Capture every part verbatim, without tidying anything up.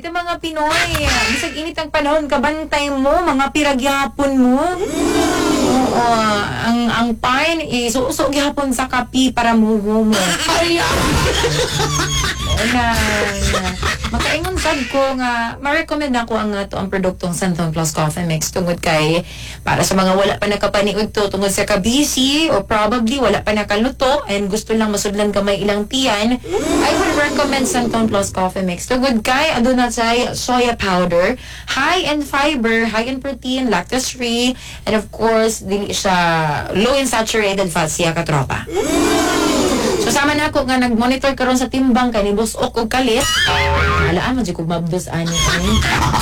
Ito mga Pinoy, bisag init ang panahon, kabantay mo, mga piragyapon mo. Oo, ang ang pine is suso gyapon sa kapi para mugo mo. Na, na makaingon sad ko nga ma-recommend ako ang ato ang produktong Santon Plus Coffee Mix tungod kay para sa mga wala pa nakapaniud to tungod sa kabisi or probably wala pa nakaluto and gusto lang masudlan kamay ilang tiyan, I would recommend Santon Plus Coffee Mix tungod kay aduna say soya powder, high in fiber, high in protein, lactose free, and of course dili siya low in saturated fat siya katropa. So sama na ako nga nag-monitor karon sa timbang kay ni boss ok og kalit. Alaan man jud ko mabdos ani ani.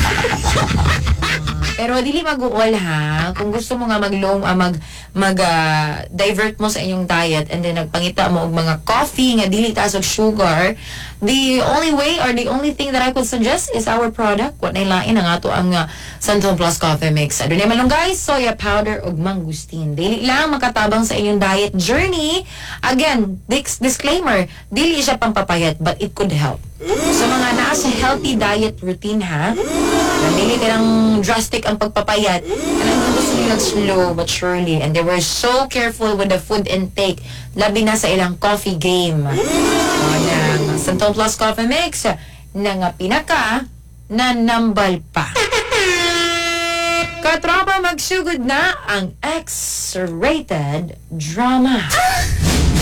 Pero dili mag-uol ha. Kung gusto mo nga mag-low, uh, mag, mag uh, divert mo sa inyong diet and then nagpangita mo og mga coffee nga dili taas og sugar, the only way or the only thing that I could suggest is our product. What na lain ang ato ang uh, Santon Plus Coffee Mix. Adunay man lang guys, soya powder ug mangustin. Dili lang makatabang sa inyong diet journey. Again, dis- disclaimer, dili siya pampapayat but it could help. So mga naa sa healthy diet routine ha, namili ka ng drastic ang pagpapayat, and ang gusto nila slow but surely, and they were so careful with the food intake, labi na sa ilang coffee game. O ng Santon Plus Coffee Mix, na nga pinaka, nanambal pa. Katropa, magsugod na ang X-rated drama.